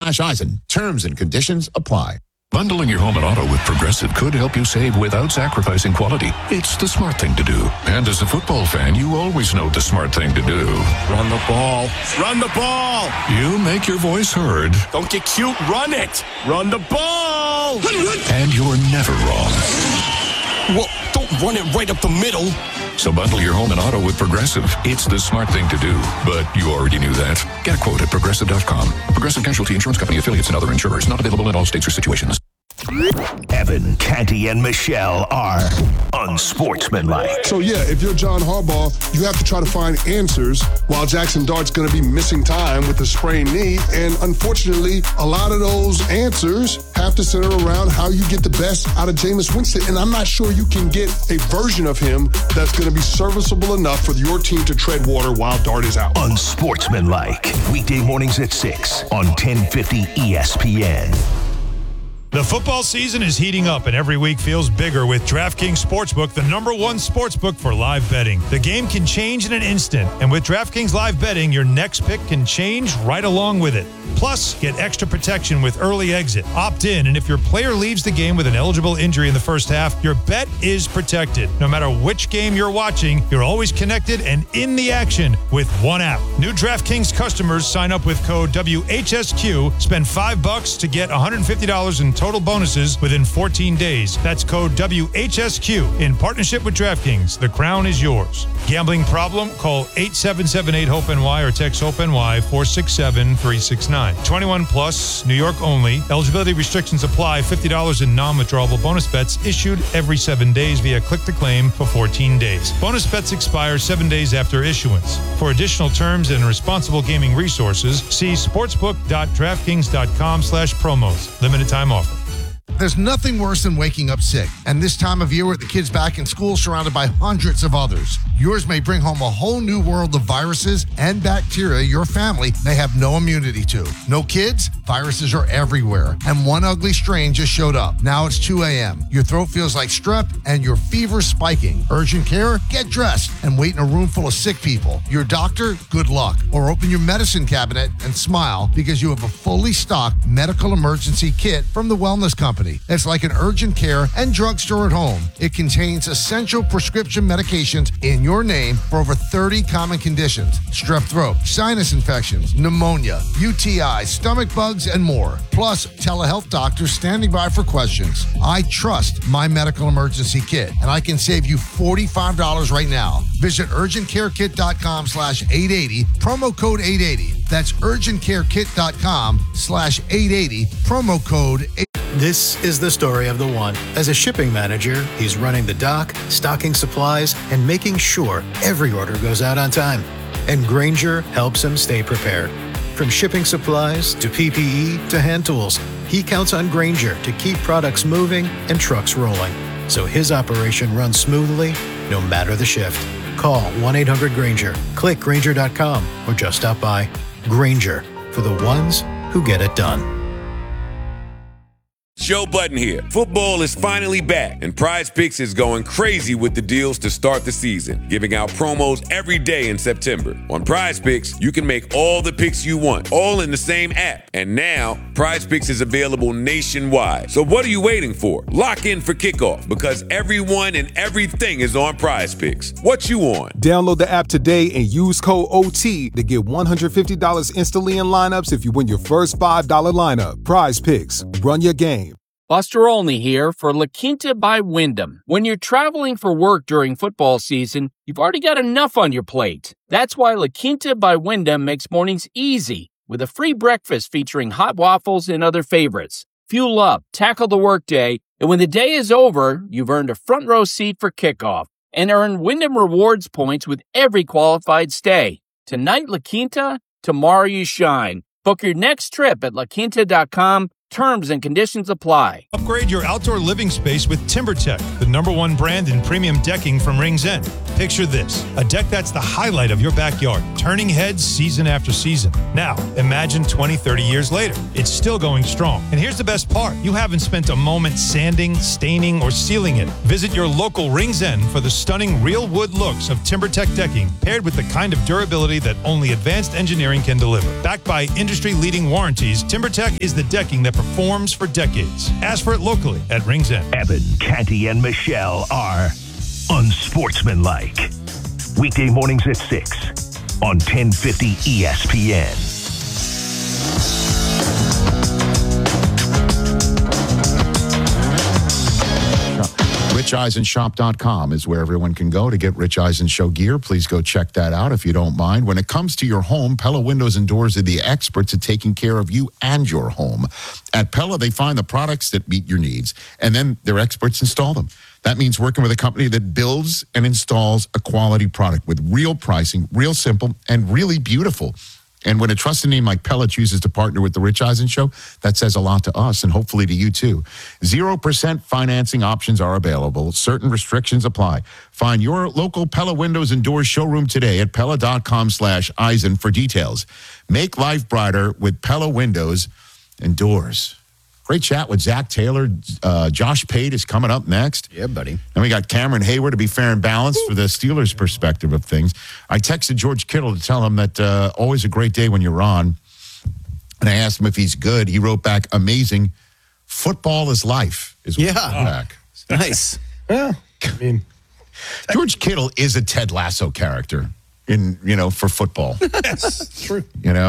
Progressive.com/Eisen. Terms and conditions apply. Bundling your home and auto with Progressive could help you save without sacrificing quality. It's the smart thing to do. And as a football fan, you always know the smart thing to do. Run the ball. Run the ball. You make your voice heard. Don't get cute. Run it. Run the ball. And you're never wrong. Well, don't run it right up the middle. So bundle your home and auto with Progressive. It's the smart thing to do. But you already knew that. Get a quote at Progressive.com. Progressive Casualty Insurance Company affiliates and other insurers. Not available in all states or situations. Evan, Canty, and Michelle are unsportsmanlike. So yeah, if you're John Harbaugh, you have to try to find answers while Jackson Dart's going to be missing time with a sprained knee. And unfortunately, a lot of those answers have to center around how you get the best out of Jameis Winston. And I'm not sure you can get a version of him that's going to be serviceable enough for your team to tread water while Dart is out. Unsportsmanlike. Weekday mornings at 6 on 1050 ESPN. The football season is heating up, and every week feels bigger with DraftKings Sportsbook, the #1 sportsbook for live betting. The game can change in an instant, and with DraftKings Live Betting, your next pick can change right along with it. Plus, get extra protection with early exit. Opt in, and if your player leaves the game with an eligible injury in the first half, your bet is protected. No matter which game you're watching, you're always connected and in the action with one app. New DraftKings customers sign up with code WHSQ, spend $5 to get $150 in total bonuses within 14 days. That's code WHSQ in partnership with DraftKings. The crown is yours. Gambling problem? Call 877-8-HOPE-NY or text HOPE-NY 467-369. 21 plus, New York only. Eligibility restrictions apply. $50 in non-withdrawable bonus bets issued every 7 days via click to claim for 14 days. Bonus bets expire 7 days after issuance. For additional terms and responsible gaming resources, see sportsbook.draftkings.com/promos. Limited time offer. There's nothing worse than waking up sick. And this time of year with the kids back in school surrounded by hundreds of others, yours may bring home a whole new world of viruses and bacteria your family may have no immunity to. No kids? Viruses are everywhere. And one ugly strain just showed up. Now it's 2 a.m. Your throat feels like strep and your fever's spiking. Urgent care? Get dressed and wait in a room full of sick people. Your doctor? Good luck. Or open your medicine cabinet and smile because you have a fully stocked medical emergency kit from the Wellness Company. It's like an urgent care and drugstore at home. It contains essential prescription medications in your name for over 30 common conditions. Strep throat, sinus infections, pneumonia, UTI, stomach bugs, and more. Plus, telehealth doctors standing by for questions. I trust my medical emergency kit, and I can save you $45 right now. Visit urgentcarekit.com/880, promo code 880. That's urgentcarekit.com/880, promo code 880. This is the story of the one. As a shipping manager, he's running the dock, stocking supplies, and making sure every order goes out on time. And Grainger helps him stay prepared. From shipping supplies to PPE to hand tools, he counts on Grainger to keep products moving and trucks rolling. So his operation runs smoothly, no matter the shift. Call 1-800-GRAINGER, click Grainger.com, or just stop by. Grainger, for the ones who get it done. Joe Budden here. Football is finally back, and Prize Picks is going crazy with the deals to start the season, giving out promos every day in September. On Prize Picks, you can make all the picks you want, all in the same app. And now, Prize Picks is available nationwide. So what are you waiting for? Lock in for kickoff, because everyone and everything is on Prize Picks. What you on? Download the app today and use code OT to get $150 instantly in lineups if you win your first $5 lineup. Prize Picks. Run your game. Buster Olney here for La Quinta by Wyndham. When you're traveling for work during football season, you've already got enough on your plate. That's why La Quinta by Wyndham makes mornings easy with a free breakfast featuring hot waffles and other favorites. Fuel up, tackle the workday, and when the day is over, you've earned a front row seat for kickoff and earn Wyndham Rewards points with every qualified stay. Tonight, La Quinta, tomorrow you shine. Book your next trip at laquinta.com. Terms and conditions apply. Upgrade your outdoor living space with TimberTech, the #1 brand in premium decking from Rings End. Picture this, a deck that's the highlight of your backyard, turning heads season after season. Now, imagine 20, 30 years later. It's still going strong. And here's the best part. You haven't spent a moment sanding, staining, or sealing it. Visit your local Rings End for the stunning real wood looks of TimberTech decking, paired with the kind of durability that only advanced engineering can deliver. Backed by industry-leading warranties, TimberTech is the decking that performs for decades. Ask for it locally at Rings End. Evan, Canty, and Michelle are unsportsmanlike. Weekday mornings at 6 on 1050 ESPN. RichEisenShop.com is where everyone can go to get Rich Eisen Show gear. Please go check that out if you don't mind. When it comes to your home, Pella Windows and Doors are the experts at taking care of you and your home. At Pella, they find the products that meet your needs, and then their experts install them. That means working with a company that builds and installs a quality product with real pricing, real simple, and really beautiful. And when a trusted name like Pella chooses to partner with The Rich Eisen Show, that says a lot to us and hopefully to you too. 0% financing options are available. Certain restrictions apply. Find your local Pella Windows and Doors showroom today at Pella.com/Eisen for details. Make life brighter with Pella Windows and Doors. Great chat with Zach Taylor. Josh Pate is coming up next. Yeah, buddy. And we got Cameron Hayward to be fair and balanced for the Steelers' perspective of things. I texted George Kittle to tell him that always a great day when you're on. And I asked him if he's good. He wrote back, amazing. Football is life. Is what he wrote back. Nice. Yeah. I mean, George Kittle is a Ted Lasso character for football. yes, true.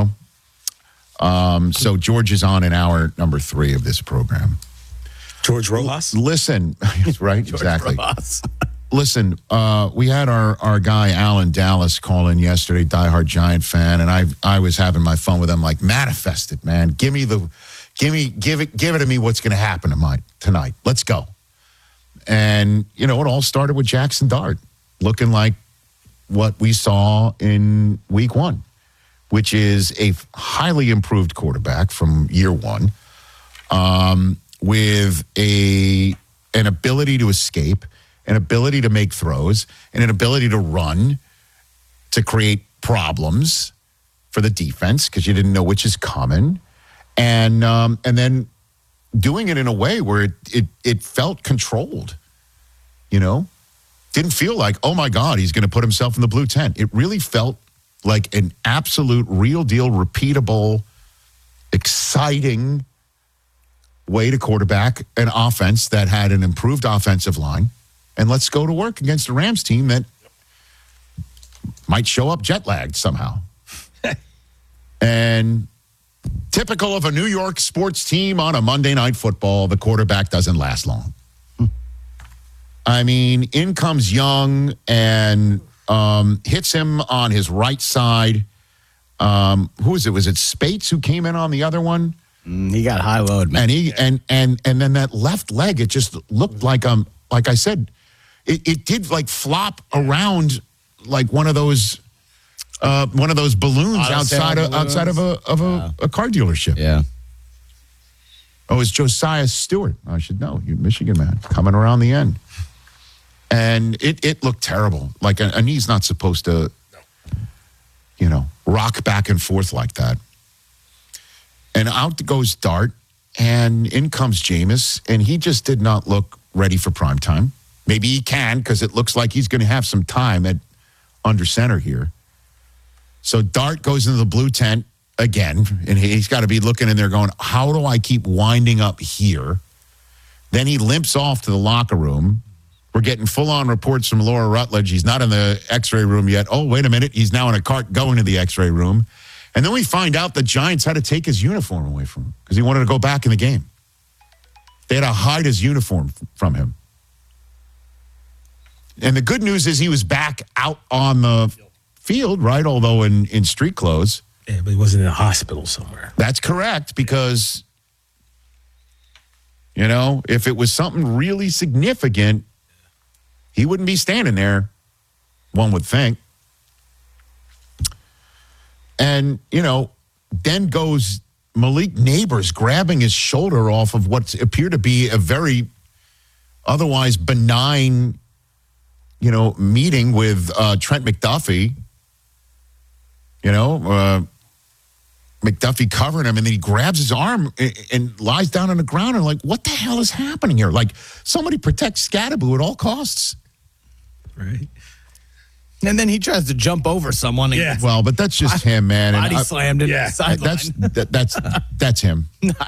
So George is on in hour number 3 of this program. George Rojas? Listen, right, George exactly. Rojas. Listen, we had our guy Alan Dallas call in yesterday, diehard Giant fan, and I was having my fun with him, like, manifest it, man. Give it to me. What's going to happen tonight? Let's go. And it all started with Jackson Dart looking like what we saw in week 1. Which is a highly improved quarterback from year 1, with an ability to escape, an ability to make throws, and an ability to run, to create problems for the defense because you didn't know which is coming, and then doing it in a way where it felt controlled. Didn't feel like, oh my God, he's going to put himself in the blue tent. It really felt like an absolute, real deal, repeatable, exciting way to quarterback an offense that had an improved offensive line. And let's go to work against a Rams team that might show up jet lagged somehow. And typical of a New York sports team on a Monday Night Football, the quarterback doesn't last long. I mean, in comes Young and hits him on his right side. Who is it? Was it Spates who came in on the other one? He got high load, man. And then that left leg, it just looked like I said, it did like flop around like one of those balloons outside of a car dealership. Yeah. Oh, it's Josiah Stewart. I should know. You're Michigan man coming around the end. And it looked terrible. Like a knee's not supposed to, rock back and forth like that. And out goes Dart, and in comes Jameis, and he just did not look ready for prime time. Maybe he can, because it looks like he's going to have some time at under center here. So Dart goes into the blue tent again, and he's got to be looking in there going, how do I keep winding up here? Then he limps off to the locker room. We're getting full-on reports from Laura Rutledge. He's not in the x-ray room yet. Oh, wait a minute. He's now in a cart going to the x-ray room. And then we find out the Giants had to take his uniform away from him because he wanted to go back in the game. They had to hide his uniform from him. And the good news is he was back out on the field, right? Although in street clothes. Yeah, but he wasn't in a hospital somewhere. That's correct, because, if it was something really significant, he wouldn't be standing there, one would think. And, then goes Malik Neighbors grabbing his shoulder off of what appeared to be a very otherwise benign meeting with Trent McDuffie. McDuffie covering him, and then he grabs his arm and lies down on the ground. And like, what the hell is happening here? Like, somebody protect Scadaboo at all costs. Right. And then he tries to jump over someone. Well, but that's just him, man. Body slammed in the sideline. That's him.